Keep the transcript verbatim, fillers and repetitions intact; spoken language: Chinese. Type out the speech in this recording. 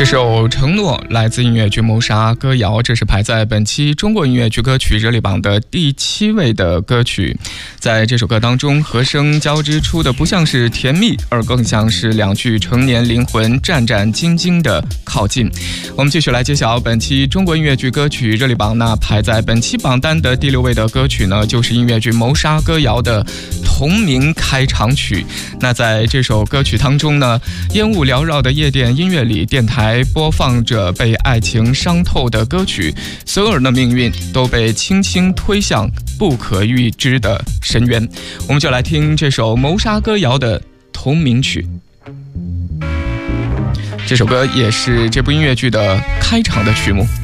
这首《承诺》来自音乐剧《谋杀歌谣》，这是排在本期中国音乐剧歌曲热力榜的第七位的歌曲。在这首歌当中，和声交织出的不像是甜蜜，而更像是两具成年灵魂战战兢兢的靠近。我们继续来揭晓本期中国音乐剧歌曲热力榜，那排在本期榜单的第六位的歌曲呢，就是音乐剧《谋杀歌谣》的同名开场曲。那在这首歌曲当中呢，烟雾缭绕的夜店音乐里，电台播放着被爱情伤透的歌曲，所有人的命运都被轻轻推向不可预知的深渊。我们就来听这首《谋杀歌谣》的同名曲。这首歌也是这部音乐剧的开场的曲目。